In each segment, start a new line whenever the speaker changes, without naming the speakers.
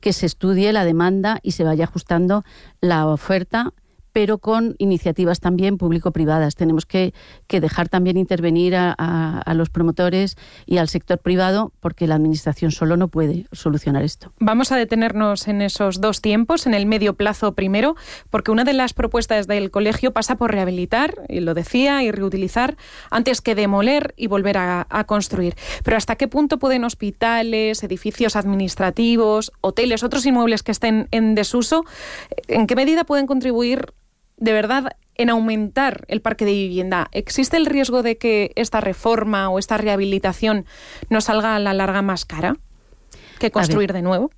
que se estudie la demanda y se vaya ajustando la oferta, pero con iniciativas también público-privadas. Tenemos que dejar también intervenir a los promotores y al sector privado, porque la Administración solo no puede solucionar esto.
Vamos a detenernos en esos dos tiempos, en el medio plazo primero, porque una de las propuestas del colegio pasa por rehabilitar, y lo decía, y reutilizar, antes que demoler y volver a construir. Pero ¿hasta qué punto pueden hospitales, edificios administrativos, hoteles, otros inmuebles que estén en desuso, en qué medida pueden contribuir de verdad en aumentar el parque de vivienda? ¿Existe el riesgo de que esta reforma o esta rehabilitación nos salga a la larga más cara que construir de nuevo?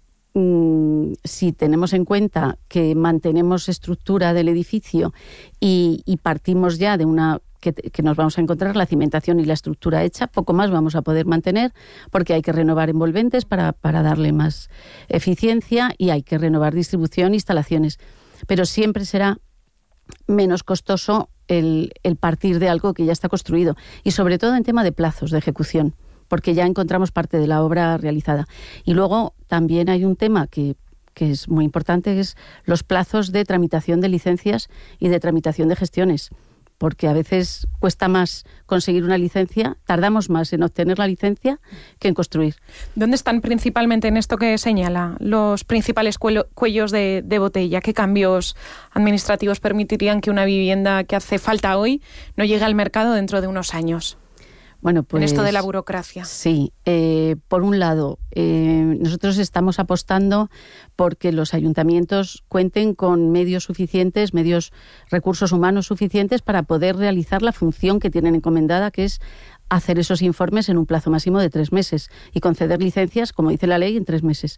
Si tenemos en cuenta que mantenemos estructura del edificio y partimos ya de una que nos vamos a encontrar la cimentación y la estructura hecha, poco más vamos a poder mantener, porque hay que renovar envolventes para darle más eficiencia, y hay que renovar distribución e instalaciones. Pero siempre será menos costoso el partir de algo que ya está construido, y sobre todo en tema de plazos de ejecución, porque ya encontramos parte de la obra realizada. Y luego también hay un tema que es muy importante, que es los plazos de tramitación de licencias y de tramitación de gestiones, porque a veces cuesta más conseguir una licencia, tardamos más en obtener la licencia que en construir.
¿Dónde están principalmente, en esto que señala, los principales cuellos de botella? ¿Qué cambios administrativos permitirían que una vivienda que hace falta hoy no llegue al mercado dentro de unos años?
Bueno, pues,
en esto de la burocracia.
Sí, por un lado, nosotros estamos apostando porque los ayuntamientos cuenten con medios suficientes, recursos humanos suficientes para poder realizar la función que tienen encomendada, que es hacer esos informes en un plazo máximo de 3 meses y conceder licencias, como dice la ley, en 3 meses.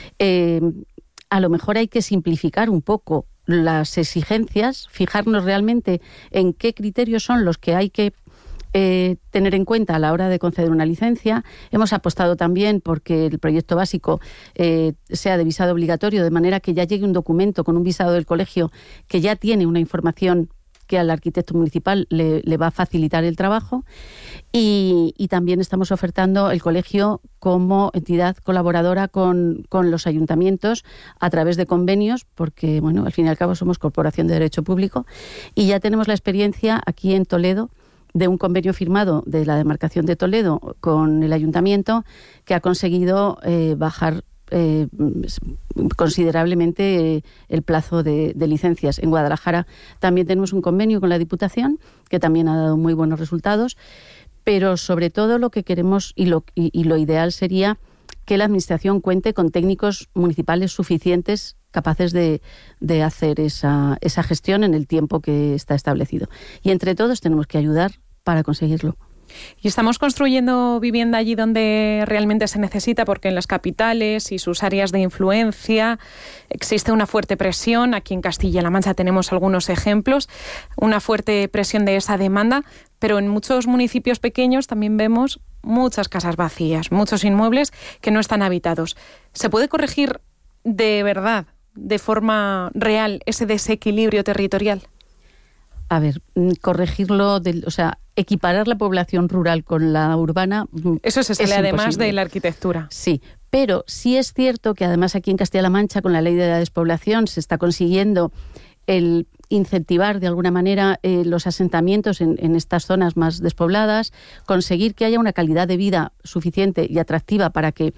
A lo mejor hay que simplificar un poco las exigencias, fijarnos realmente en qué criterios son los que hay que tener en cuenta a la hora de conceder una licencia. Hemos apostado también porque el proyecto básico sea de visado obligatorio, de manera que ya llegue un documento con un visado del colegio que ya tiene una información que al arquitecto municipal le va a facilitar el trabajo, y también estamos ofertando el colegio como entidad colaboradora con los ayuntamientos a través de convenios, porque bueno, al fin y al cabo somos corporación de derecho público, y ya tenemos la experiencia aquí en Toledo de un convenio firmado de la demarcación de Toledo con el ayuntamiento, que ha conseguido bajar considerablemente el plazo de licencias. En Guadalajara también tenemos un convenio con la Diputación que también ha dado muy buenos resultados, pero sobre todo lo que queremos y lo ideal sería que la Administración cuente con técnicos municipales suficientes capaces de hacer esa gestión en el tiempo que está establecido. Y entre todos tenemos que ayudar para conseguirlo.
Y estamos construyendo vivienda allí donde realmente se necesita, porque en las capitales y sus áreas de influencia existe una fuerte presión. Aquí en Castilla-La Mancha tenemos algunos ejemplos, una fuerte presión de esa demanda, pero en muchos municipios pequeños también vemos muchas casas vacías, muchos inmuebles que no están habitados. ¿Se puede corregir de verdad, de forma real, ese desequilibrio territorial?
A ver, corregirlo, equiparar la población rural con la urbana.
Eso se sale además de la arquitectura.
Sí, pero sí es cierto que además aquí en Castilla-La Mancha, con la ley de la despoblación, se está consiguiendo el incentivar de alguna manera los asentamientos en estas zonas más despobladas, conseguir que haya una calidad de vida suficiente y atractiva para que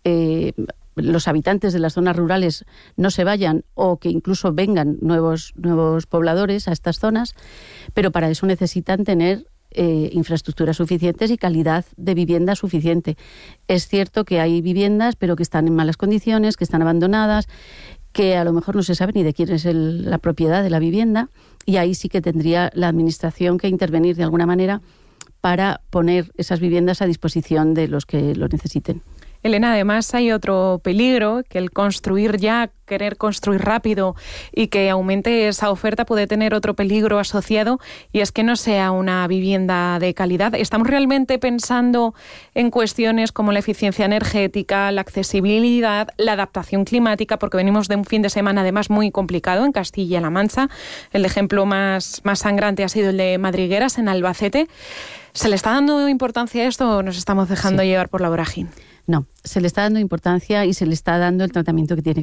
los habitantes de las zonas rurales no se vayan, o que incluso vengan nuevos pobladores a estas zonas, pero para eso necesitan tener infraestructuras suficientes y calidad de vivienda suficiente. Es cierto que hay viviendas, pero que están en malas condiciones, que están abandonadas, que a lo mejor no se sabe ni de quién es la propiedad de la vivienda, y ahí sí que tendría la Administración que intervenir de alguna manera para poner esas viviendas a disposición de los que lo necesiten.
Elena, además hay otro peligro, que el construir ya, querer construir rápido y que aumente esa oferta puede tener otro peligro asociado, y es que no sea una vivienda de calidad. ¿Estamos realmente pensando en cuestiones como la eficiencia energética, la accesibilidad, la adaptación climática? Porque venimos de un fin de semana además muy complicado en Castilla-La Mancha. El ejemplo más sangrante ha sido el de Madrigueras, en Albacete. ¿Se le está dando importancia a esto o nos estamos dejando llevar por la vorágine?
No, se le está dando importancia y se le está dando el tratamiento que tiene